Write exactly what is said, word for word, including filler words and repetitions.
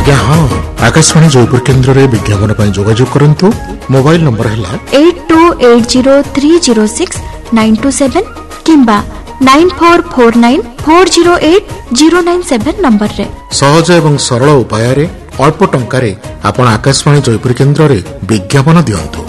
आज्ञा हाँ आकाशवाणी जयपुर केन्द्र रे विज्ञापन पर जोगाजोग करंतु। मोबाइल नंबर है eight to eight zero three zero six nine two seven किंबा nine four four nine four zero eight zero nine seven number रे। सहज एवं सरल उपाय अल्प टंका रे आपण आकाशवाणी जयपुर केन्द्र रे विज्ञापन दियंतु।